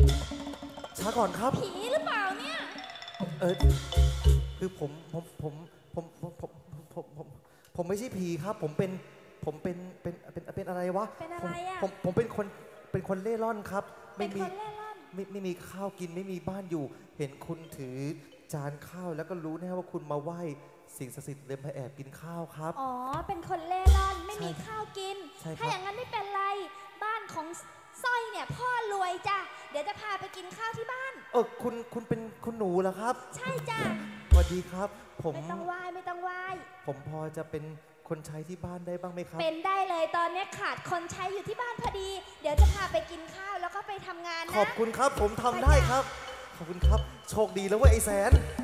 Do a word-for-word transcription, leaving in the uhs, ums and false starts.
ช้าก่อนครับผีหรือเปล่าเนี่ยเออคือผมผมผมผมผมผมผมผมผมไม่ใช่ผีครับผมเป็นผมเป็นเป็นเป็นเป็นอะไรวะเป็นอะไรอ่ะผมผมเป็นคนเป็นคนเล่ร่อนครับเป็ไม่มีนคนเล่ร่อนไม่ไม่มีข้าวกินไม่มีบ้านอยู่ เห็นคุณถือจานข้าวแล้วก็รู้แน่ว่าคุณมาไหว้สิ่งศักดิ์สิทธิ์เลยมาแอบกินข้าวครับอ๋อเป็นคนเล่ร่อนไม่มีข้าวกินถ้าอย่างนั้นไม่เป็นไรบ้านของสร้อยเนี่ยพ่อรวยจ้ะเดี๋ยวจะพาไปกินข้าวที่บ้านเออคุณคุณเป็นคุณหนูเหรอครับใช่จ้ะสวัสดีครับผมไม่ต้องไหว้ไม่ต้องไหว้ผมพอจะเป็นคนใช้ที่บ้านได้บ้างไหมครับเป็นได้เลยตอนนี้ขาดคนใช้อยู่ที่บ้านพอดีเดี๋ยวจะพาไปกินข้าวแล้วก็ไปทำงานนะขอบคุณครับผมทำได้ครับขอบคุณครับโชคดีแล้วเว้ยไอ้แสน